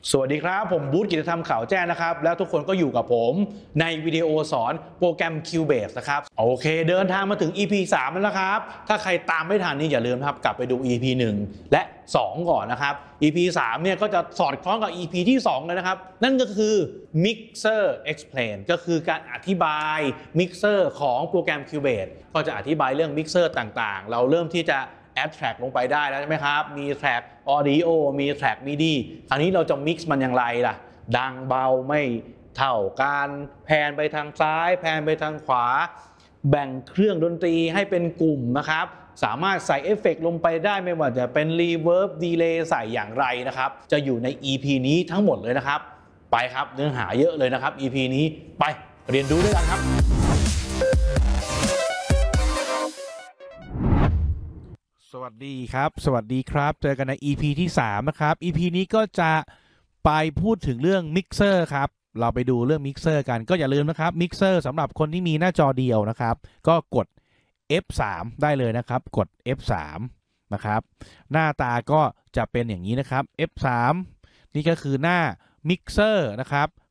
สวัสดีครับผมบูธกิจธรรมข่าวแจ้งนะครับแล้วทุกคนก็อยู่กับผมในวิดีโอสอนโปรแกรม Cubase นะครับโอเคเดินทางมาถึง EP 3แล้วนะครับถ้าใครตามไม่ทันนี่อย่าลืมครับกลับไปดู EP 1 และ 2 ก่อนนะครับ EP 3เนี่ยก็จะสอดคล้องกับ EP ที่ 2เลยนะครับนั่นก็คือ Mixer Explain ก็คือการอธิบาย Mixer ของโปรแกรม Cubase ก็จะอธิบายเรื่อง Mixer ต่างๆเราเริ่มที่จะแอดแทร็กลงไปได้แล้วใช่ไหมครับมีแทร็ก Audio มีแทร็ก MIDI คราวนี้เราจะ mix มันอย่างไรล่ะดังเบาไม่เท่ากันแพนไปทางซ้ายแพนไปทางขวาแบ่งเครื่องดนตรีให้เป็นกลุ่มนะครับสามารถใส่เอฟเฟกต์ลงไปได้ไม่ว่าจะเป็น Reverb Delay ใส่อย่างไรนะครับจะอยู่ใน EP นี้ทั้งหมดเลยนะครับไปครับเนื้อหาเยอะเลยนะครับ EP นี้ไปเรียนรู้ด้วยกันครับสวัสดีครับเจอกันใน EP ที่3นะครับ EP นี้ก็จะไปพูดถึงเรื่องมิกเซอร์ครับเราไปดูเรื่องมิกเซอร์กันก็อย่าลืมนะครับมิกเซอร์สำหรับคนที่มีหน้าจอเดียวนะครับก็กด F3 ได้เลยนะครับกด F3 นะครับหน้าตาก็จะเป็นอย่างนี้นะครับ F3 นี่ก็คือหน้ามิกเซอร์นะครับ